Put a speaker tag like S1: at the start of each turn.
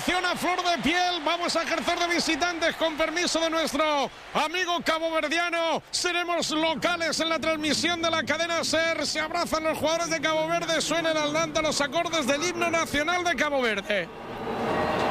S1: emoción a flor de piel. Vamos a ejercer de visitantes con permiso de nuestro amigo caboverdiano. Seremos locales en la transmisión de la cadena SER. Se abrazan los jugadores de Cabo Verde. Suenan al Nanta los acordes del himno nacional de Cabo Verde.